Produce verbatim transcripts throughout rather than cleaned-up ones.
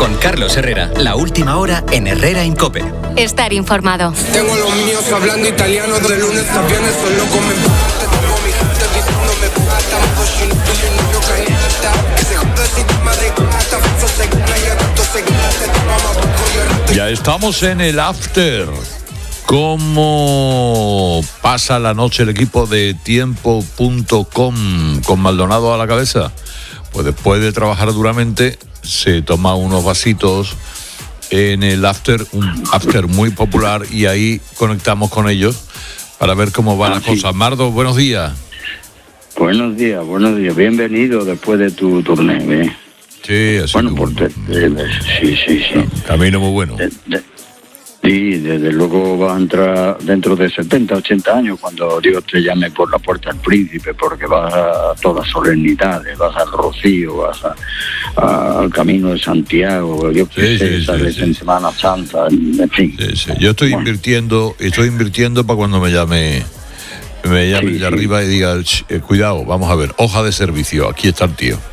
Con Carlos Herrera, la última hora en Herrera en COPE. Estar informado. Tengo los míos hablando italiano de lunes a viernes, solo come pasta. Tengo mi gente diciéndome pata, cochinito y no cañata. Que se joda si tu madre pata, falso se gana y gato se gana. Ya estamos en el after. ¿Cómo pasa la noche el equipo de tiempo punto com con Maldonado a la cabeza? Pues después de trabajar duramente, se toma unos vasitos en el after, un after muy popular, y ahí conectamos con ellos para ver cómo van ah, las sí. cosas. Mardo, buenos días. Buenos días, buenos días. Bienvenido después de tu torneo. ¿eh? Sí, así. Bueno, porque, eh, sí, sí, sí. Camino muy bueno. De, de, sí, desde luego vas a entrar dentro de setenta, ochenta años cuando Dios te llame por la puerta del príncipe, porque vas a todas solemnidades, vas al Rocío, vas a, a, al Camino de Santiago, yo qué sé, sí, sales sí, en sí. Semana Santa, en fin. Sí, sí. Yo estoy bueno. invirtiendo, estoy invirtiendo para cuando me llame, me llame sí, de sí. arriba y diga, eh, cuidado, vamos a ver, hoja de servicio, aquí está el tío.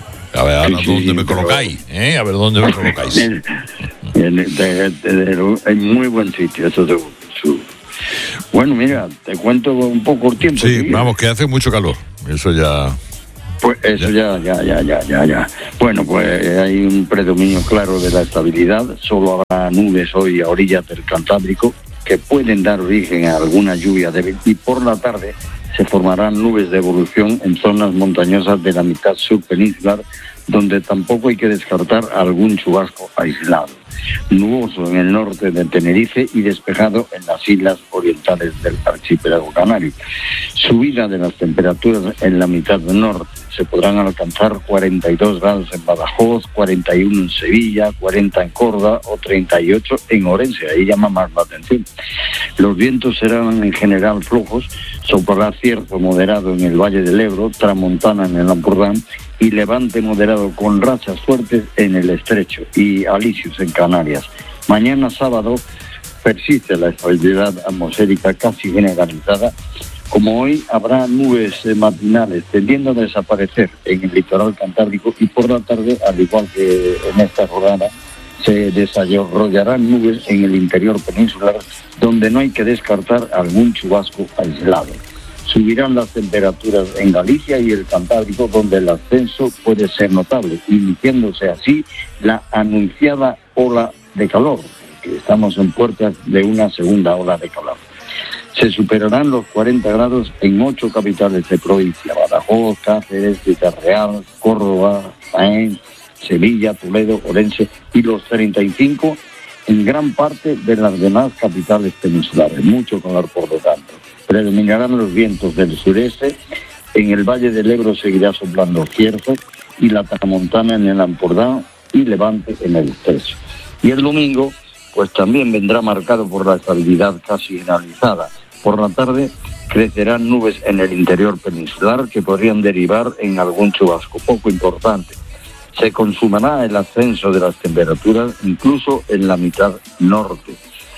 A ver, ahora sí, dónde sí, me pero... colocáis, ¿eh? A ver dónde me colocáis. en, en, en, en, en muy buen sitio, eso te su... Bueno, mira, te cuento un poco el tiempo. Sí, ¿sí? Vamos, que hace mucho calor. Eso ya... Pues eso ya, ya, ya, ya, ya, ya. Bueno, pues hay un predominio claro de la estabilidad. Solo habrá nubes hoy a orillas del Cantábrico que pueden dar origen a alguna lluvia débil, y por la tarde se formarán nubes de evolución en zonas montañosas de la mitad sur peninsular, donde tampoco hay que descartar algún chubasco aislado. Nuboso en el norte de Tenerife y despejado en las islas orientales del archipiélago canario. Subida de las temperaturas en la mitad norte. Se podrán alcanzar cuarenta y dos grados en Badajoz, cuarenta y uno en Sevilla, cuarenta en Córdoba o treinta y ocho en Orense. Ahí llama más la atención. Los vientos serán en general flojos, soplará cierzo moderado en el Valle del Ebro, tramontana en el Ampurdán y levante moderado con rachas fuertes en el Estrecho y alisios en Canarias. Mañana sábado persiste la estabilidad atmosférica casi generalizada. Como hoy, habrá nubes matinales tendiendo a desaparecer en el litoral cantábrico, y por la tarde, al igual que en esta jornada, se desarrollarán nubes en el interior peninsular, donde no hay que descartar algún chubasco aislado. Subirán las temperaturas en Galicia y el Cantábrico, donde el ascenso puede ser notable, iniciándose así la anunciada ola de calor, que estamos en puertas de una segunda ola de calor. Se superarán los cuarenta grados en ocho capitales de provincia: Badajoz, Cáceres, Ciudad Real, Córdoba, Jaén, Sevilla, Toledo, Orense, y los treinta y cinco en gran parte de las demás capitales peninsulares. Mucho calor por lo tanto. Predominarán los vientos del sureste. En el Valle del Ebro seguirá soplando cierzo, y la tramontana en el Ampurdán y levante en el Estrecho. Y el domingo, pues también vendrá marcado por la estabilidad casi generalizada. Por la tarde crecerán nubes en el interior peninsular que podrían derivar en algún chubasco poco importante. Se consumará el ascenso de las temperaturas incluso en la mitad norte.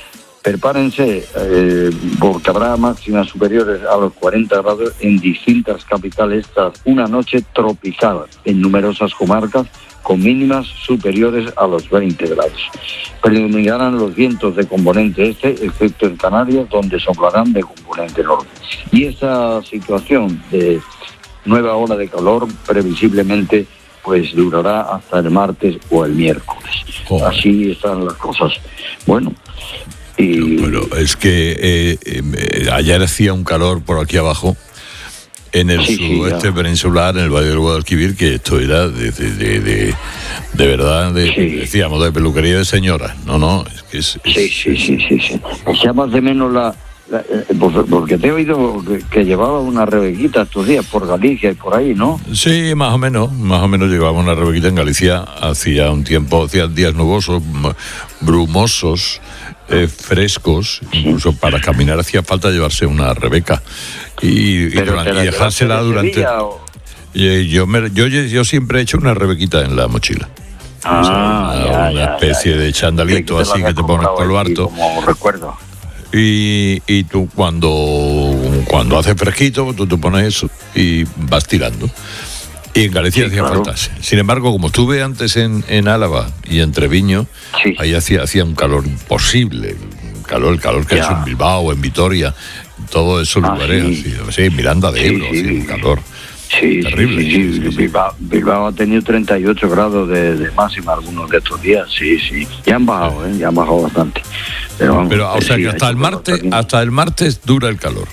Prepárense, eh, porque habrá máximas superiores a los cuarenta grados en distintas capitales tras una noche tropical en numerosas comarcas, con mínimas superiores a los veinte grados. Predominarán los vientos de componente este, excepto en Canarias, donde soplarán de componente norte. Y esta situación de nueva ola de calor previsiblemente pues durará hasta el martes o el miércoles. Oh. Así están las cosas. Bueno, y... Pero es que eh, eh, ayer hacía un calor por aquí abajo, en el sí, sudoeste sí, peninsular, en el Valle del Guadalquivir, que esto era de, de, de, de, de verdad, de, sí. decíamos, de peluquería de señoras. No, no, es que es... es sí, sí, sí, sí, sí. Echabas de menos la... la eh, porque te he oído que, que llevaba una rebequita estos días por Galicia y por ahí, ¿no? Sí, más o menos, más o menos llevaba una rebequita en Galicia hacía un tiempo, hacía días nubosos, brumosos, eh, frescos, incluso sí. Para caminar hacía falta llevarse una rebeca y, y, durante, y dejársela durante y, yo, me, yo yo siempre he hecho una rebequita en la mochila. Ah, o sea, una, ya, una ya, especie ya, de chandalito así que te pones por lo harto, como recuerdo. Y, y tú cuando cuando hace fresquito tú te pones eso y vas tirando. Y en Galicia sí, hacía claro. falta. Sin embargo, como estuve antes en, en Álava y en Treviño, sí. ahí hacía, hacía un calor imposible. Calor, el calor que es en Bilbao, en Vitoria, todo eso ah, lugares sí. así, sí, Miranda de Ebro, sí, sí. Así, un calor sí, terrible. Sí, sí, sí, sí, sí. Bilbao, Bilbao ha tenido treinta y ocho grados de, de máxima algunos de estos días, sí, sí. Ya han bajado, ¿eh? Ya han bajado bastante. Pero, vamos, Pero o sea sí, que hasta el martes, hasta el martes dura el calor.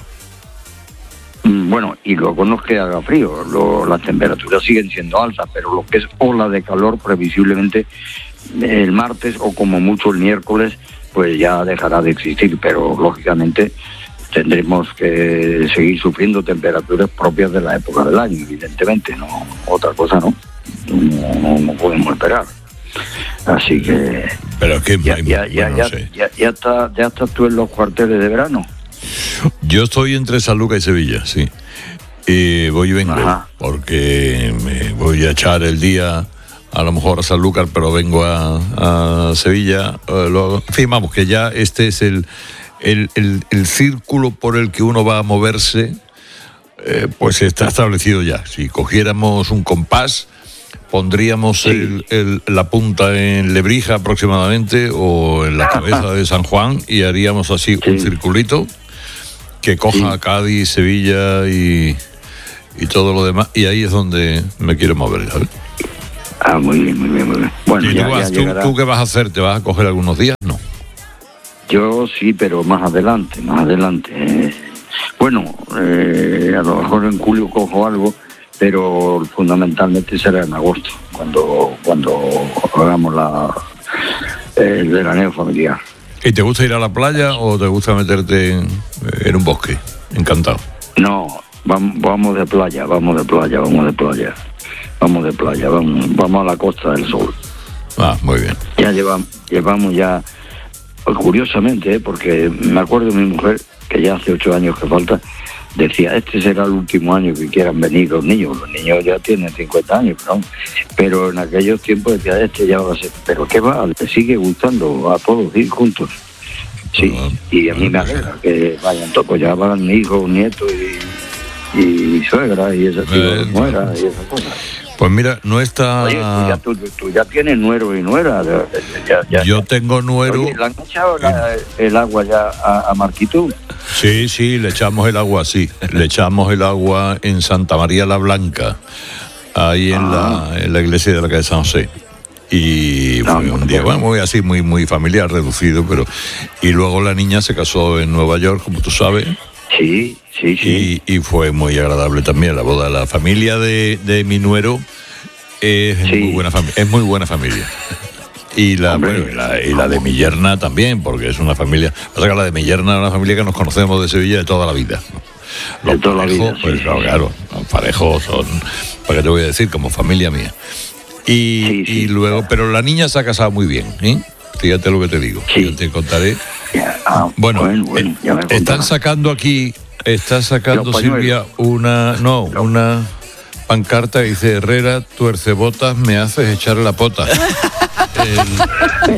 Bueno, y luego no es que haga frío, lo, las temperaturas siguen siendo altas, pero lo que es ola de calor previsiblemente el martes o como mucho el miércoles pues ya dejará de existir, pero lógicamente tendremos que seguir sufriendo temperaturas propias de la época del año, evidentemente, no otra cosa no, no, no, no podemos esperar. Así que pero es que ya, hay, ya, ya, bueno, ya, no sé. ya, ya, está, ya estás tú en los cuarteles de verano. Yo estoy entre Sanlúcar y Sevilla, sí. Y voy y vengo, Ajá. porque me voy a echar el día a lo mejor a Sanlúcar, pero vengo a, a Sevilla. Eh, lo, en fin, vamos, que ya este es el, el, el, el círculo por el que uno va a moverse, eh, pues está establecido ya. Si cogiéramos un compás, pondríamos sí. el, el, la punta en Lebrija aproximadamente o en la cabeza de San Juan y haríamos así sí. un circulito que coja sí. Cádiz, Sevilla y, y todo lo demás, y ahí es donde me quiero mover, ¿sabes? Ah, muy bien, muy bien, muy bien. Bueno, ¿Y ya, tú, vas, ya tú, tú qué vas a hacer? ¿Te vas a coger algunos días? No. Yo sí, pero más adelante, más adelante. Eh, bueno, eh, a lo mejor en julio cojo algo, pero fundamentalmente será en agosto, cuando cuando hagamos la el veraneo familiar. ¿Y te gusta ir a la playa o te gusta meterte en, en un bosque? Encantado. No, vamos, vamos de playa, vamos de playa, vamos de playa. Vamos de playa, vamos, vamos a la Costa del Sol. Ah, muy bien. Ya llevamos, llevamos ya, pues curiosamente, ¿eh? Porque me acuerdo de mi mujer, que ya hace ocho años que falta, decía, este será el último año que quieran venir los niños. Los niños ya tienen cincuenta años, ¿no? Pero en aquellos tiempos decía, este ya va a ser. Pero ¿qué va? Le sigue gustando a todos ir juntos. Sí, uh, y a mí me alegra que vayan todos, ya van hijos, nietos y, y suegra y ese tipo de nuera y esas cosas. Pues mira, no está... Oye, tú ya, tú, tú ya tienes nuero y nuera. Ya, ya, Yo tengo nuero... Oye, ¿le han echado la, el agua ya a, a Marquito? Sí, sí, le echamos el agua, sí. Le echamos el agua en Santa María la Blanca, ahí en, ah. la, en la iglesia de la calle San José. Y no, fue un día, bueno, muy así, muy, muy familiar, reducido, pero... Y luego la niña se casó en Nueva York, como tú sabes. Sí, sí, sí. Y, y fue muy agradable también la boda. La familia de, de mi nuero es, sí. muy buena fami- es muy buena familia. Y la, bueno, y, la, y la de mi yerna también, porque es una familia... O sea, la de mi yerna es una familia que nos conocemos de Sevilla de toda la vida. Los de toda parejos, la vida, pues sí, claro, sí. claro, los parejos son, ¿para qué te voy a decir? Como familia mía. Y, sí, sí. y luego, pero la niña se ha casado muy bien, ¿eh? Fíjate lo que te digo. Sí. Yo te contaré. Ya, ah, bueno, bueno, bueno ya me están sacando aquí, está sacando Silvia una, no, no, una pancarta que dice: Herrera, tuercebotas, me haces echar la pota. El,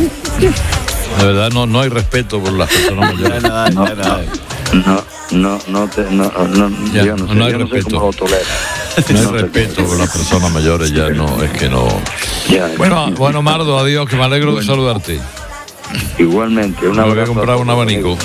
de verdad no, no hay respeto por las personas mayores. No, no, no, no, no, te, no, no, ya, yo no, sé, no hay yo no respeto. sé cómo lo tolera. No hay no respeto por las personas mayores, ya no, es que no. Ya, bueno, bueno, Mardo, adiós, que me alegro bueno. de saludarte. Igualmente, una voy a comprar un abanico.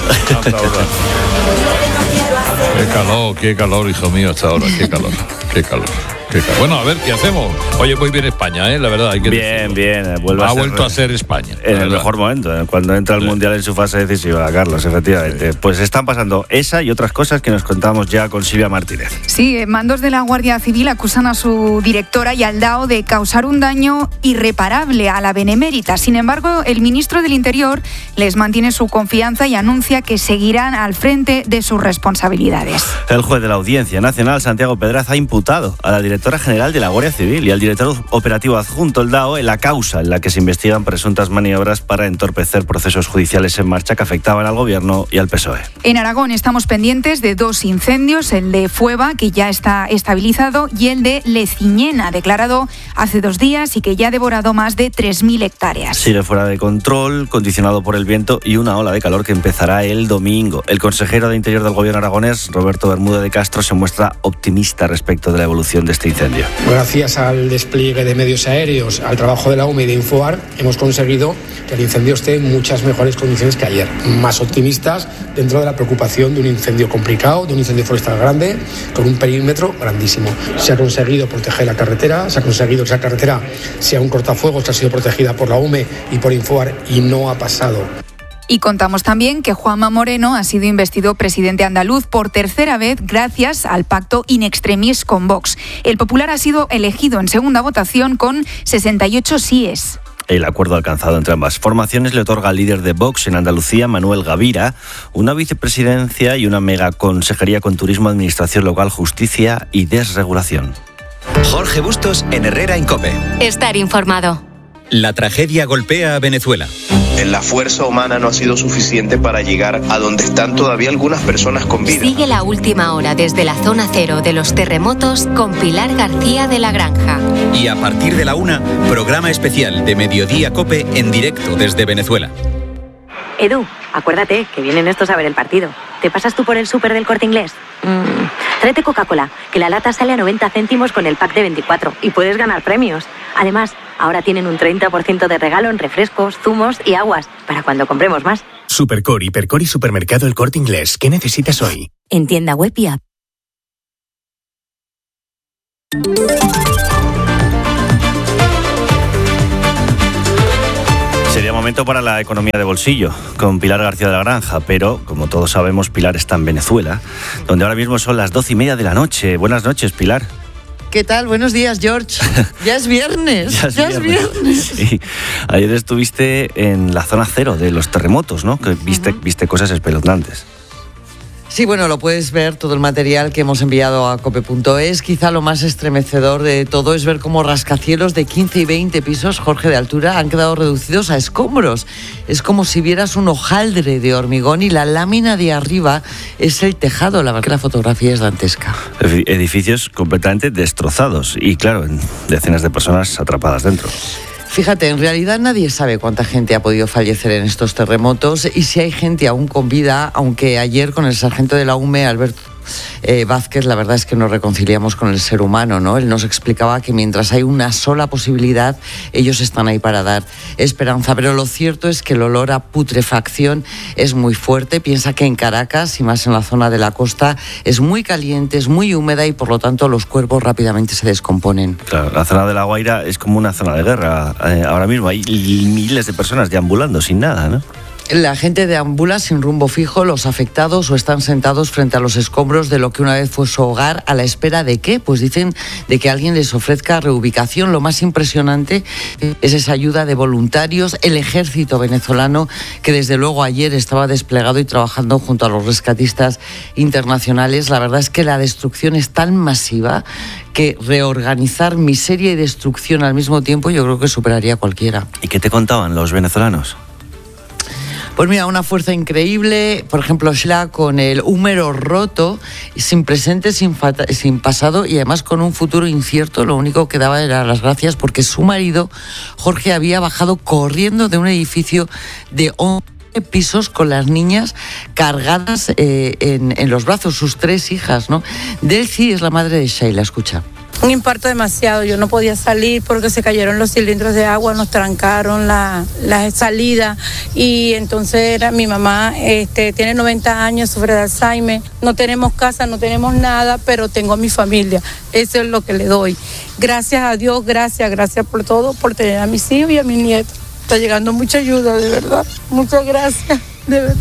Qué calor, qué calor, hijo mío, hasta ahora, qué calor, qué calor. Bueno, a ver, ¿qué hacemos? Oye, muy bien España, ¿eh? La verdad, hay que Bien, decirlo. bien. Vuelve ha a ser, vuelto a ser España. En el verdad. Mejor momento, ¿eh? Cuando entra el sí. Mundial en su fase decisiva, Carlos, efectivamente. Sí. Pues están pasando esa y otras cosas que nos contamos ya con Silvia Martínez. Sí, mandos de la Guardia Civil acusan a su directora y al D A O de causar un daño irreparable a la Benemérita. Sin embargo, el ministro del Interior les mantiene su confianza y anuncia que seguirán al frente de sus responsabilidades. El juez de la Audiencia Nacional, Santiago Pedraz, ha imputado a la directora general de la Guardia Civil y al director operativo adjunto, el D A O, en la causa en la que se investigan presuntas maniobras para entorpecer procesos judiciales en marcha que afectaban al Gobierno y al P S O E. En Aragón estamos pendientes de dos incendios, el de Fueva, que ya está estabilizado, y el de Leciñena, declarado hace dos días y que ya ha devorado más de tres mil hectáreas. Sigue fuera de control, condicionado por el viento y una ola de calor que empezará el domingo. El consejero de Interior del Gobierno aragonés, Roberto Bermúdez de Castro, se muestra optimista respecto de la evolución de este este incendio. Gracias al despliegue de medios aéreos, al trabajo de la U M E y de Infoar, hemos conseguido que el incendio esté en muchas mejores condiciones que ayer. Más optimistas dentro de la preocupación de un incendio complicado, de un incendio forestal grande, con un perímetro grandísimo. Se ha conseguido proteger la carretera, se ha conseguido que esa carretera sea un cortafuegos que ha sido protegida por la U M E y por Infoar y no ha pasado. Y contamos también que Juanma Moreno ha sido investido presidente andaluz por tercera vez gracias al pacto in extremis con Vox. El Popular ha sido elegido en segunda votación con sesenta y ocho síes. El acuerdo alcanzado entre ambas formaciones le otorga al líder de Vox en Andalucía, Manuel Gavira, una vicepresidencia y una megaconsejería con turismo, administración local, justicia y desregulación. Jorge Bustos en Herrera Incope. Estar informado. La tragedia golpea a Venezuela. La fuerza humana no ha sido suficiente para llegar a donde están todavía algunas personas con vida. Sigue la última hora desde la zona cero de los terremotos con Pilar García de la Granja. Y a partir de la una, programa especial de Mediodía Cope en directo desde Venezuela. Edu, acuérdate que vienen estos a ver el partido. ¿Te pasas tú por el súper del Corte Inglés? Mm, tráete Coca-Cola, que la lata sale a noventa céntimos con el pack de veinticuatro y puedes ganar premios. Además, ahora tienen un treinta por ciento de regalo en refrescos, zumos y aguas, para cuando compremos más. Supercor, Hipercor y Supermercado El Corte Inglés. ¿Qué necesitas hoy? En tienda web y app. Sería momento para la economía de bolsillo, con Pilar García de la Granja, pero, como todos sabemos, Pilar está en Venezuela, donde ahora mismo son las doce y media de la noche. Buenas noches, Pilar. ¿Qué tal? Buenos días, George. Ya es viernes. ya es ya viernes. Es viernes. Sí. Ayer estuviste en la zona cero de los terremotos, ¿no? Que viste, uh-huh. viste cosas espeluznantes. Sí, bueno, lo puedes ver, todo el material que hemos enviado a cope punto es. Quizá lo más estremecedor de todo es ver cómo rascacielos de quince y veinte pisos, Jorge, de altura, han quedado reducidos a escombros. Es como si vieras un hojaldre de hormigón y la lámina de arriba es el tejado. La verdad que la fotografía es dantesca. Edificios completamente destrozados y, claro, decenas de personas atrapadas dentro. Fíjate, en realidad nadie sabe cuánta gente ha podido fallecer en estos terremotos y si hay gente aún con vida, aunque ayer con el sargento de la U M E, Alberto eh, Vázquez, la verdad es que nos reconciliamos con el ser humano, ¿no? Él nos explicaba que mientras hay una sola posibilidad, ellos están ahí para dar esperanza, pero lo cierto es que el olor a putrefacción es muy fuerte. Piensa que en Caracas, y más en la zona de la costa, es muy caliente, es muy húmeda y por lo tanto los cuerpos rápidamente se descomponen. Claro, la zona de La Guaira es como una zona de guerra. Eh, ahora mismo hay miles de personas deambulando sin nada, ¿no? La gente deambula sin rumbo fijo, los afectados o están sentados frente a los escombros de lo que una vez fue su hogar, a la espera de qué, pues dicen de que alguien les ofrezca reubicación. Lo más impresionante es esa ayuda de voluntarios, el ejército venezolano que desde luego ayer estaba desplegado y trabajando junto a los rescatistas internacionales. La verdad es que la destrucción es tan masiva que reorganizar miseria y destrucción al mismo tiempo yo creo que superaría a cualquiera. ¿Y qué te contaban los venezolanos? Pues mira, una fuerza increíble, por ejemplo, Shla con el húmero roto, sin presente, sin, fata, sin pasado y además con un futuro incierto. Lo único que daba era las gracias porque su marido, Jorge, había bajado corriendo de un edificio de once pisos con las niñas cargadas eh, en, en los brazos, sus tres hijas, ¿no? Delcy es la madre de Sheila, escucha. Un impacto demasiado, yo no podía salir porque se cayeron los cilindros de agua, nos trancaron la, la salida y entonces era, mi mamá este, tiene noventa años, sufre de Alzheimer, no tenemos casa, no tenemos nada, pero tengo a mi familia, eso es lo que le doy. Gracias a Dios, gracias, gracias por todo, por tener a mis hijos y a mis nietos. Está llegando mucha ayuda, de verdad, muchas gracias, de verdad.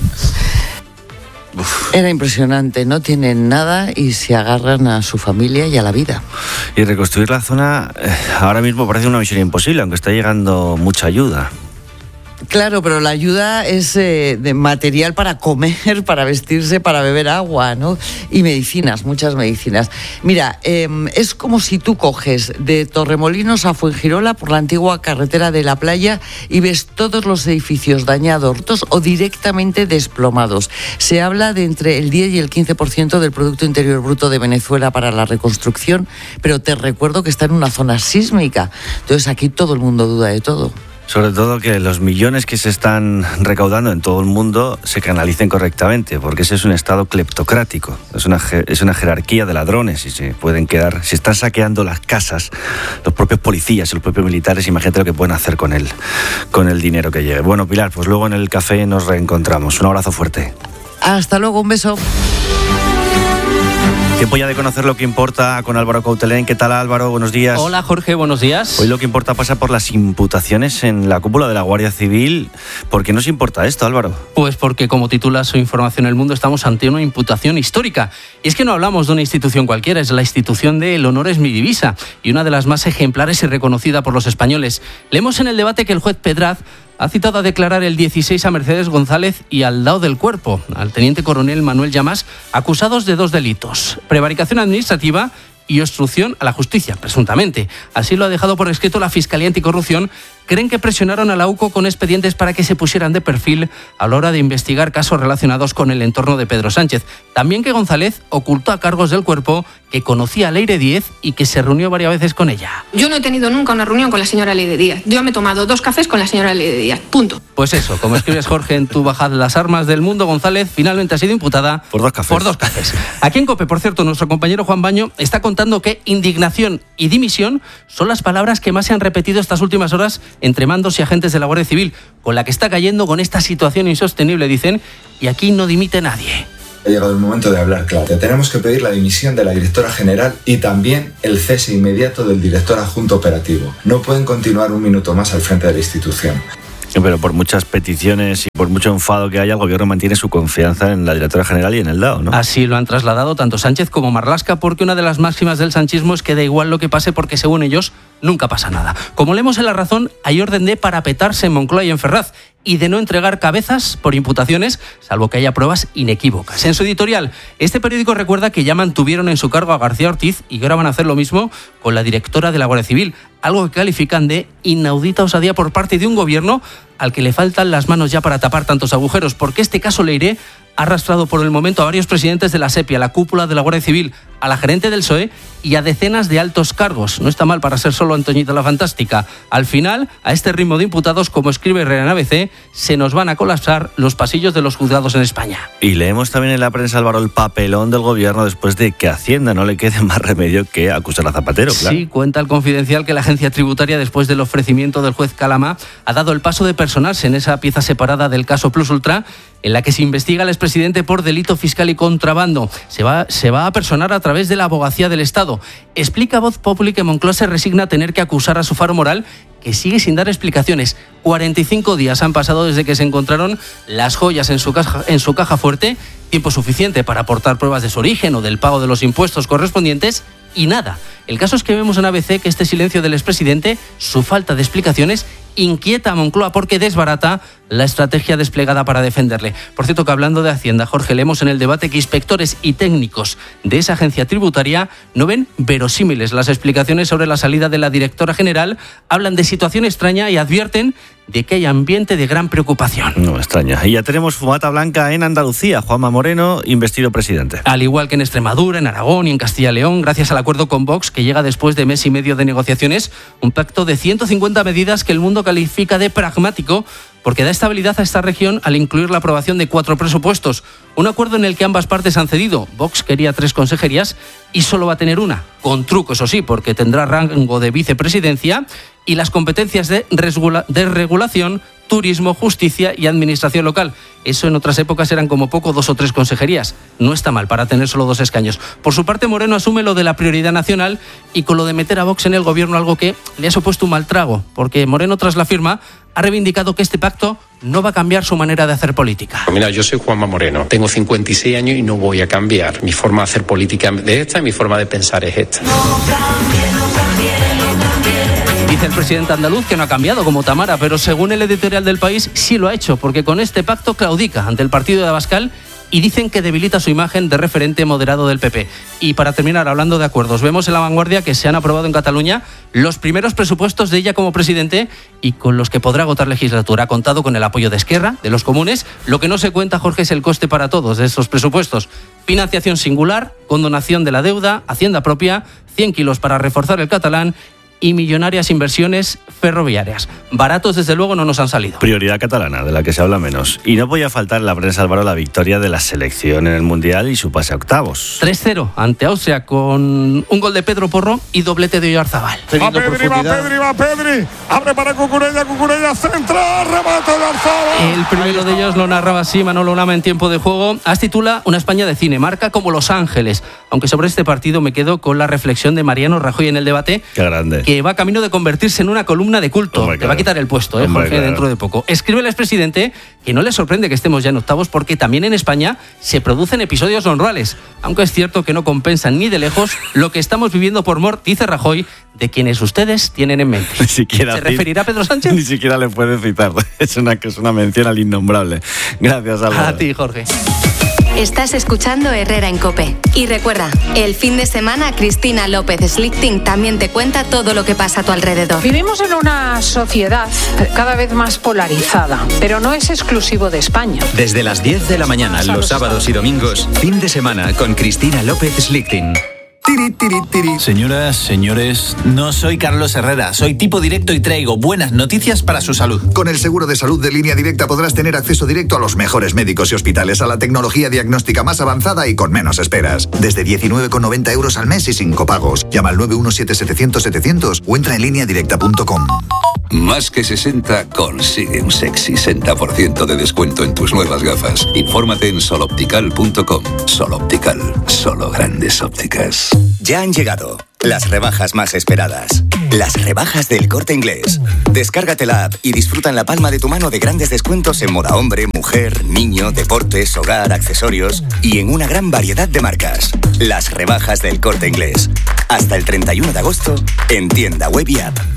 Era impresionante, no tienen nada y se agarran a su familia y a la vida. Y reconstruir la zona eh, ahora mismo parece una misión imposible, aunque está llegando mucha ayuda. Claro, pero la ayuda es eh, de material para comer, para vestirse, para beber agua, ¿no? Y medicinas, muchas medicinas. Mira, eh, es como si tú coges de Torremolinos a Fuengirola por la antigua carretera de la playa y ves todos los edificios dañados, rotos o directamente desplomados. Se habla de entre el diez y el quince por ciento del Producto Interior Bruto de Venezuela para la reconstrucción, pero te recuerdo que está en una zona sísmica. Entonces aquí todo el mundo duda de todo. Sobre todo que los millones que se están recaudando en todo el mundo se canalicen correctamente, porque ese es un estado cleptocrático, es una, es una jerarquía de ladrones y se pueden quedar, si están saqueando las casas, los propios policías y los propios militares, imagínate lo que pueden hacer con el, con el dinero que llegue. Bueno, Pilar, pues luego en el café nos reencontramos. Un abrazo fuerte. Hasta luego, un beso. Tiempo ya de conocer lo que importa con Álvaro Coutelén. ¿Qué tal, Álvaro? Buenos días. Hola, Jorge, buenos días. Hoy lo que importa pasa por las imputaciones en la cúpula de la Guardia Civil. ¿Por qué nos importa esto, Álvaro? Pues porque, como titula su información El Mundo, estamos ante una imputación histórica. Y es que no hablamos de una institución cualquiera, es la institución de El honor es mi divisa y una de las más ejemplares y reconocida por los españoles. Leemos en el debate que el juez Pedraz ha citado a declarar el dieciséis a Mercedes González y al Dao del Cuerpo, al teniente coronel Manuel Llamas, acusados de dos delitos: prevaricación administrativa y obstrucción a la justicia, presuntamente. Así lo ha dejado por escrito la Fiscalía Anticorrupción. Creen que presionaron a la U C O con expedientes para que se pusieran de perfil a la hora de investigar casos relacionados con el entorno de Pedro Sánchez. También que González ocultó a cargos del Cuerpo que conocía a Leire Díez y que se reunió varias veces con ella. Yo no he tenido nunca una reunión con la señora Leire Díez. Yo me he tomado dos cafés con la señora Leire Díez. Punto. Pues eso, como escribes, Jorge, en tu Bajad las armas del mundo, González finalmente ha sido imputada por dos cafés. Por dos cafés. Aquí en COPE, por cierto, nuestro compañero Juan Baño está contando que indignación y dimisión son las palabras que más se han repetido estas últimas horas entre mandos y agentes de la Guardia Civil, con la que está cayendo con esta situación insostenible, dicen, y aquí no dimite nadie. Ha llegado el momento de hablar claro. Tenemos que pedir la dimisión de la directora general y también el cese inmediato del director adjunto operativo. No pueden continuar un minuto más al frente de la institución. Pero por muchas peticiones y por mucho enfado que haya, el gobierno mantiene su confianza en la directora general y en el Dao, ¿no? Así lo han trasladado tanto Sánchez como Marlaska, porque una de las máximas del sanchismo es que da igual lo que pase porque, según ellos, nunca pasa nada. Como leemos en La Razón, hay orden de parapetarse en Moncloa y en Ferraz y de no entregar cabezas por imputaciones, salvo que haya pruebas inequívocas. En su editorial, este periódico recuerda que ya mantuvieron en su cargo a García Ortiz y que ahora van a hacer lo mismo con la directora de la Guardia Civil, algo que califican de inaudita osadía por parte de un gobierno al que le faltan las manos ya para tapar tantos agujeros, porque este caso Leire ha arrastrado por el momento a varios presidentes de la SEPI, a la cúpula de la Guardia Civil, a la gerente del P S O E y a decenas de altos cargos. No está mal para ser solo Antoñita la Fantástica. Al final, a este ritmo de imputados, como escribe Renan A B C, se nos van a colapsar los pasillos de los juzgados en España. Y leemos también en la prensa, Álvaro, el papelón del gobierno después de que a Hacienda no le quede más remedio que acusar a Zapatero, claro. Sí, cuenta el Confidencial que la agencia tributaria, después del ofrecimiento del juez Calama, ha dado el paso de personarse en esa pieza separada del caso Plus Ultra, en la que se investiga al expresidente por delito fiscal y contrabando. Se va, se va a personar a través de la abogacía del Estado. Explica Voz Populi que Moncloa se resigna a tener que acusar a su faro moral, que sigue sin dar explicaciones. cuarenta y cinco días han pasado desde que se encontraron las joyas en su caja, en su caja fuerte, tiempo suficiente para aportar pruebas de su origen o del pago de los impuestos correspondientes, y nada. El caso es que vemos en A B C que este silencio del expresidente, su falta de explicaciones, inquieta a Moncloa porque desbarata la estrategia desplegada para defenderle. Por cierto, que hablando de Hacienda, Jorge, leemos en el debate que inspectores y técnicos de esa agencia tributaria no ven verosímiles las explicaciones sobre la salida de la directora general, hablan de situación extraña y advierten de que hay ambiente de gran preocupación. No extraña. Y ya tenemos fumata blanca en Andalucía. Juanma Moreno, investido presidente. Al igual que en Extremadura, en Aragón y en Castilla y León, gracias al acuerdo con Vox, que llega después de mes y medio de negociaciones, un pacto de ciento cincuenta medidas que el mundo califica de pragmático, porque da estabilidad a esta región al incluir la aprobación de cuatro presupuestos. Un acuerdo en el que ambas partes han cedido. Vox quería tres consejerías y solo va a tener una, con truco, eso sí, porque tendrá rango de vicepresidencia y las competencias de, resgula- de regulación, turismo, justicia y administración local. Eso en otras épocas eran como poco dos o tres consejerías. No está mal para tener solo dos escaños. Por su parte, Moreno asume lo de la prioridad nacional y con lo de meter a Vox en el gobierno, algo que le ha supuesto un mal trago, porque Moreno, tras la firma, ha reivindicado que este pacto no va a cambiar su manera de hacer política. Mira, yo soy Juanma Moreno, tengo cincuenta y seis años y no voy a cambiar. Mi forma de hacer política es esta y mi forma de pensar es esta. No cambie, no cambie, no cambie. Dice el presidente andaluz que no ha cambiado como Tamara, pero según el editorial del País sí lo ha hecho, porque con este pacto claudica ante el partido de Abascal y dicen que debilita su imagen de referente moderado del P P. Y para terminar, hablando de acuerdos, vemos en La Vanguardia que se han aprobado en Cataluña los primeros presupuestos de ella como presidente y con los que podrá agotar legislatura. Ha contado con el apoyo de Esquerra, de los comunes. Lo que no se cuenta, Jorge, es el coste para todos de estos presupuestos. Financiación singular, condonación de la deuda, hacienda propia, cien kilos para reforzar el catalán y millonarias inversiones ferroviarias. Baratos, desde luego, no nos han salido. Prioridad catalana, de la que se habla menos. Y no podía faltar en la prensa, Álvaro, la victoria de la selección en el Mundial y su pase a octavos. tres cero ante Austria, con un gol de Pedro Porro y doblete de Oyarzabal. Va Pedri, va Pedri, va Pedri. Abre para Cucurella, Cucurella centra, remate de Oyarzabal. El primero de ellos lo narraba así Manolo Lama en tiempo de juego. As titula Una España de cine, marca como Los Ángeles. Aunque sobre este partido me quedo con la reflexión de Mariano Rajoy en el debate. Qué grande. Que va camino de convertirse en una columna de culto. Hombre, Te va a quitar el puesto, ¿eh, Hombre, Jorge, claro. dentro de poco. Escribe el expresidente que no le sorprende que estemos ya en octavos, porque también en España se producen episodios honrales. Aunque es cierto que no compensan ni de lejos lo que estamos viviendo por mor, dice Rajoy, de quienes ustedes tienen en mente. Ni siquiera ¿Se referirá a Pedro Sánchez? Ni siquiera le puede citar. Es una, es una mención al innombrable. Gracias, Álvaro. A ti, Jorge. Estás escuchando Herrera en COPE. Y recuerda, el fin de semana Cristina López Slichting también te cuenta todo lo que pasa a tu alrededor. Vivimos en una sociedad cada vez más polarizada, pero no es exclusivo de España. Desde las diez de la mañana, los sábados y domingos, fin de semana con Cristina López Slichting. Tiri, tiri, tiri. Señoras, señores, no soy Carlos Herrera, soy tipo directo y traigo buenas noticias para su salud. Con el seguro de salud de Línea Directa podrás tener acceso directo a los mejores médicos y hospitales, a la tecnología diagnóstica más avanzada y con menos esperas. Desde diecinueve con noventa euros al mes y sin copagos. Llama al nueve uno siete setecientos setecientos o entra en línea directa punto com. Más que sesenta consigue un sexy sesenta por ciento de descuento en tus nuevas gafas. Infórmate en sol optical punto com. Sol Optical, solo grandes ópticas. Ya han llegado las rebajas más esperadas. Las rebajas del Corte Inglés. Descárgate la app y disfruta en la palma de tu mano de grandes descuentos en moda hombre, mujer, niño, deportes, hogar, accesorios y en una gran variedad de marcas. Las rebajas del Corte Inglés. Hasta el treinta y uno de agosto en tienda web y app.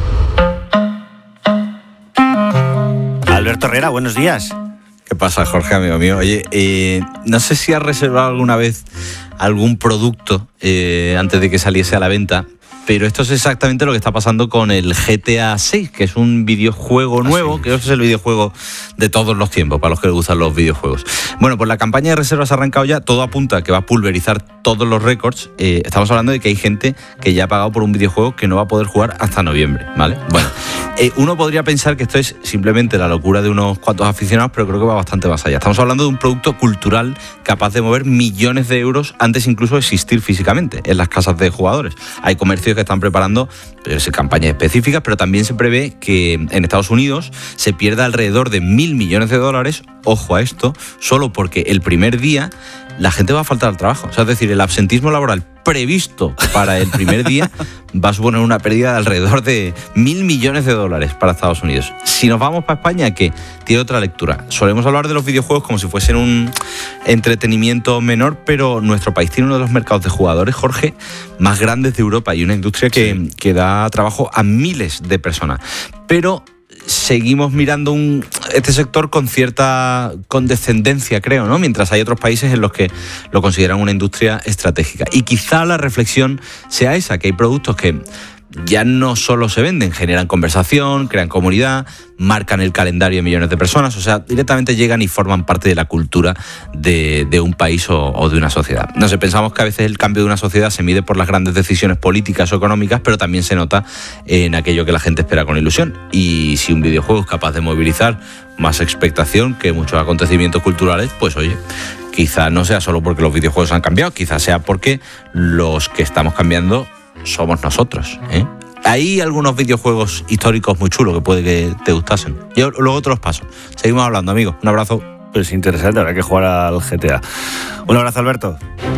Alberto Herrera, buenos días. ¿Qué pasa, Jorge, amigo mío? Oye, eh, no sé si has reservado alguna vez algún producto eh, antes de que saliese a la venta, pero esto es exactamente lo que está pasando con el G T A seis, que es un videojuego nuevo, ¿Ah, sí? que es el videojuego de todos los tiempos, para los que les gustan los videojuegos. Bueno, pues la campaña de reservas ha arrancado ya, todo apunta a que va a pulverizar todos los récords. Eh, estamos hablando de que hay gente que ya ha pagado por un videojuego que no va a poder jugar hasta noviembre, ¿vale? Bueno, eh, uno podría pensar que esto es simplemente la locura de unos cuantos aficionados, pero creo que va bastante más allá. Estamos hablando de un producto cultural capaz de mover millones de euros antes incluso de existir físicamente en las casas de jugadores. Hay comercios que están preparando pues, campañas específicas, pero también se prevé que en Estados Unidos se pierda alrededor de mil millones de dólares, ojo a esto, solo porque el primer día la gente va a faltar al trabajo. O sea, es decir, el absentismo laboral previsto para el primer día va a suponer una pérdida de alrededor de mil millones de dólares para Estados Unidos. Si nos vamos para España, que tiene otra lectura. Solemos hablar de los videojuegos como si fuesen un entretenimiento menor, pero nuestro país tiene uno de los mercados de jugadores, Jorge, más grandes de Europa y una industria que, sí. que da trabajo a miles de personas. Pero seguimos mirando un, este sector con cierta condescendencia, creo, ¿no? Mientras hay otros países en los que lo consideran una industria estratégica. Y quizá la reflexión sea esa, que hay productos que ya no solo se venden, generan conversación, crean comunidad, marcan el calendario de millones de personas, o sea, directamente llegan y forman parte de la cultura de, de un país o, o de una sociedad. No sé, pensamos que a veces el cambio de una sociedad se mide por las grandes decisiones políticas o económicas, pero también se nota en aquello que la gente espera con ilusión. Y si un videojuego es capaz de movilizar más expectación que muchos acontecimientos culturales, pues oye, quizá no sea solo porque los videojuegos han cambiado, quizá sea porque los que estamos cambiando somos nosotros, ¿eh? Hay algunos videojuegos históricos muy chulos que puede que te gustasen. Yo luego te los paso. Seguimos hablando, amigo. Un abrazo. Pues interesante, habrá que jugar al G T A. Un abrazo, Alberto.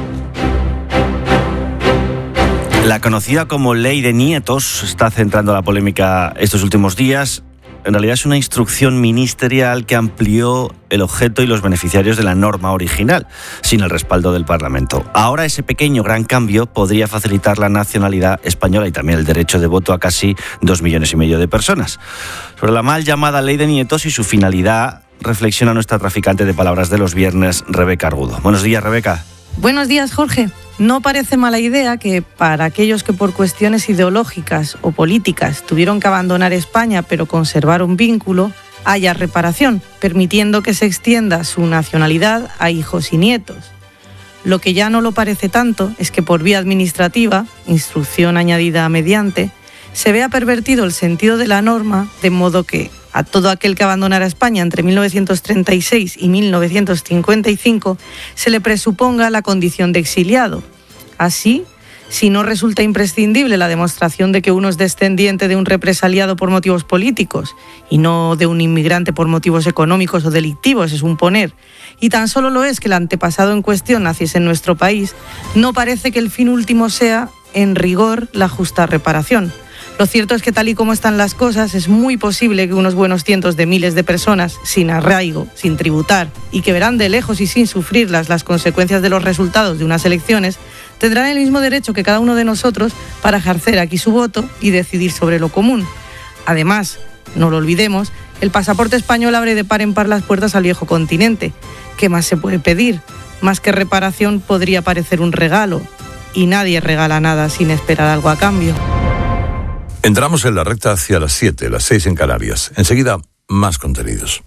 La conocida como Ley de Nietos está centrando la polémica estos últimos días. En realidad es una instrucción ministerial que amplió el objeto y los beneficiarios de la norma original, sin el respaldo del Parlamento. Ahora ese pequeño gran cambio podría facilitar la nacionalidad española y también el derecho de voto a casi dos millones y medio de personas. Sobre la mal llamada Ley de Nietos y su finalidad, reflexiona nuestra traficante de palabras de los viernes, Rebeca Argudo. Buenos días, Rebeca. Buenos días, Jorge. No parece mala idea que para aquellos que por cuestiones ideológicas o políticas tuvieron que abandonar España pero conservar un vínculo, haya reparación, permitiendo que se extienda su nacionalidad a hijos y nietos. Lo que ya no lo parece tanto es que por vía administrativa, instrucción añadida mediante, se vea pervertido el sentido de la norma, de modo que a todo aquel que abandonara España entre mil novecientos treinta y seis y mil novecientos cincuenta y cinco se le presuponga la condición de exiliado. Así, si no resulta imprescindible la demostración de que uno es descendiente de un represaliado por motivos políticos y no de un inmigrante por motivos económicos o delictivos, es un poner, y tan solo lo es que el antepasado en cuestión naciese en nuestro país, no parece que el fin último sea, en rigor, la justa reparación. Lo cierto es que tal y como están las cosas, es muy posible que unos buenos cientos de miles de personas, sin arraigo, sin tributar, y que verán de lejos y sin sufrirlas las consecuencias de los resultados de unas elecciones, tendrán el mismo derecho que cada uno de nosotros para ejercer aquí su voto y decidir sobre lo común. Además, no lo olvidemos, el pasaporte español abre de par en par las puertas al viejo continente. ¿Qué más se puede pedir? Más que reparación podría parecer un regalo, y nadie regala nada sin esperar algo a cambio. Entramos en la recta hacia las siete, las seis en Canarias. Enseguida, más contenidos.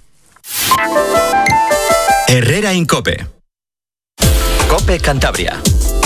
Herrera en COPE. COPE Cantabria.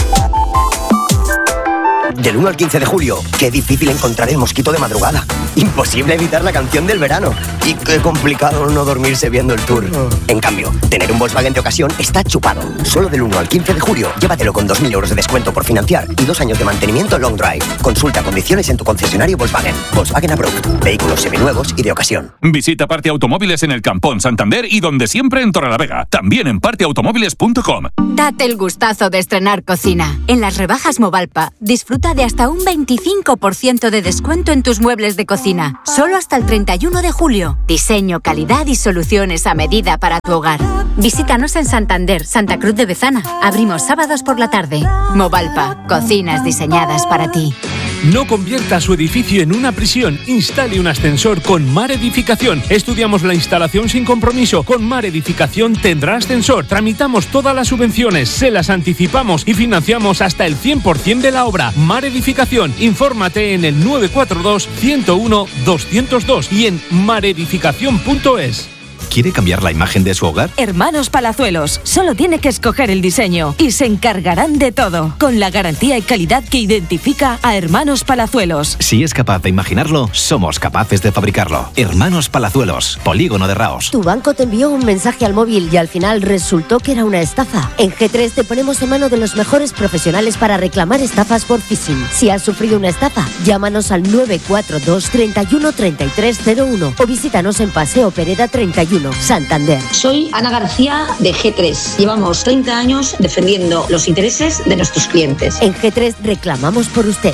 Del uno al quince de julio, qué difícil encontrar el mosquito de madrugada. Imposible evitar la canción del verano. Y qué complicado no dormirse viendo el Tour. En cambio, tener un Volkswagen de ocasión está chupado. Solo del uno al quince de julio, llévatelo con dos mil euros de descuento por financiar y dos años de mantenimiento long drive. Consulta condiciones en tu concesionario Volkswagen. Volkswagen Approved. Vehículos seminuevos y de ocasión. Visita Parte Automóviles en el Campón, Santander y donde siempre en Torrelavega. También en parte automóviles punto com. Date el gustazo de estrenar cocina. En las rebajas Movalpa, disfruta de hasta un veinticinco por ciento de descuento en tus muebles de cocina. Solo hasta el treinta y uno de julio. Diseño, calidad y soluciones a medida para tu hogar. Visítanos en Santander, Santa Cruz de Bezana. Abrimos sábados por la tarde. Movalpa, cocinas diseñadas para ti. No convierta su edificio en una prisión. Instale un ascensor con Mar Edificación. Estudiamos la instalación sin compromiso. Con Mar Edificación tendrá ascensor. Tramitamos todas las subvenciones, se las anticipamos y financiamos hasta el cien por ciento de la obra. Mar Edificación. Infórmate en el nueve cuatro dos, ciento uno, doscientos dos y en maredificación punto es. ¿Quiere cambiar la imagen de su hogar? Hermanos Palazuelos, solo tiene que escoger el diseño y se encargarán de todo, con la garantía y calidad que identifica a Hermanos Palazuelos. Si es capaz de imaginarlo, somos capaces de fabricarlo. Hermanos Palazuelos, Polígono de Raos. Tu banco te envió un mensaje al móvil y al final resultó que era una estafa. En G tres te ponemos en mano de los mejores profesionales para reclamar estafas por phishing. Si has sufrido una estafa, llámanos al nueve cuatro dos, treinta y uno, treinta y tres cero uno o visítanos en Paseo Pereda treinta y uno. Santander. Soy Ana García de G tres. Llevamos treinta años defendiendo los intereses de nuestros clientes. En G tres reclamamos por usted.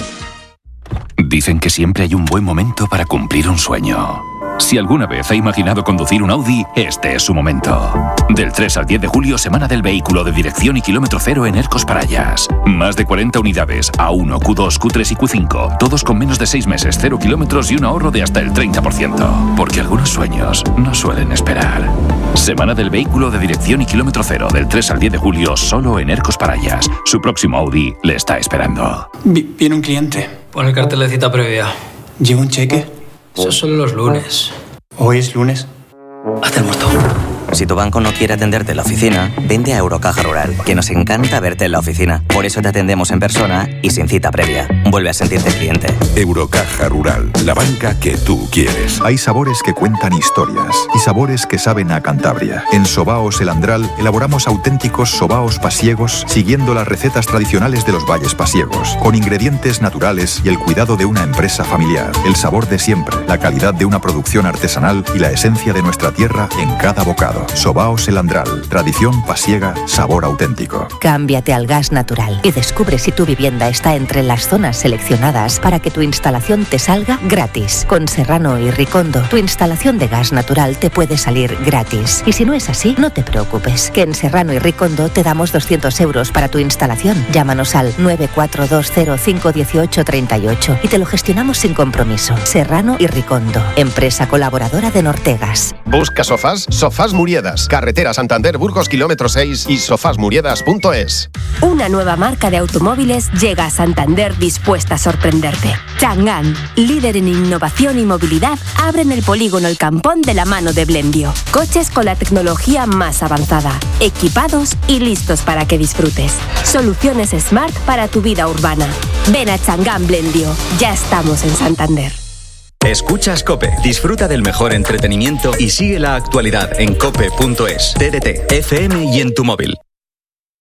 Dicen que siempre hay un buen momento para cumplir un sueño. Si alguna vez ha imaginado conducir un Audi, este es su momento. Del tres al diez de julio, semana del vehículo de dirección y kilómetro cero en Ercos Parayas. Más de cuarenta unidades, A uno, Q dos, Q tres y Q cinco. Todos con menos de seis meses, cero kilómetros y un ahorro de hasta el treinta por ciento. Porque algunos sueños no suelen esperar. Semana del vehículo de dirección y kilómetro cero, del tres al diez de julio, solo en Ercos Parayas. Su próximo Audi le está esperando. Viene un cliente. Pon el cartel de cita previa. ¿Lleva un cheque? Eso es solo los lunes. ¿Hoy es lunes? Hazte el muerto. Si tu banco no quiere atenderte en la oficina, vente a Eurocaja Rural, que nos encanta verte en la oficina. Por eso te atendemos en persona y sin cita previa. Vuelve a sentirte cliente. Eurocaja Rural, la banca que tú quieres. Hay sabores que cuentan historias y sabores que saben a Cantabria. En Sobaos El Andral elaboramos auténticos sobaos pasiegos siguiendo las recetas tradicionales de los valles pasiegos, con ingredientes naturales y el cuidado de una empresa familiar. El sabor de siempre, la calidad de una producción artesanal y la esencia de nuestra tierra en cada bocado. Sobaos El Andral, tradición pasiega, sabor auténtico. Cámbiate al gas natural y descubre si tu vivienda está entre las zonas seleccionadas para que tu instalación te salga gratis. Con Serrano y Ricondo, tu instalación de gas natural te puede salir gratis. Y si no es así, no te preocupes, que en Serrano y Ricondo te damos doscientos euros para tu instalación. Llámanos al nueve cuatro dos cero cinco uno ocho tres ocho y te lo gestionamos sin compromiso. Serrano y Ricondo, empresa colaboradora de Nortegas. Busca sofás, Sofás Muriedas, carretera Santander Burgos kilómetro seis y sofás muriedas punto es. Una nueva marca de automóviles llega a Santander dispuesta a sorprenderte. Chang'an, líder en innovación y movilidad, abren el polígono El Campón de la mano de Blendio. Coches con la tecnología más avanzada, equipados y listos para que disfrutes. Soluciones Smart para tu vida urbana. Ven a Changán Blendio. Ya estamos en Santander. Escuchas COPE. Disfruta del mejor entretenimiento y sigue la actualidad en cope punto es, T D T, F M y en tu móvil.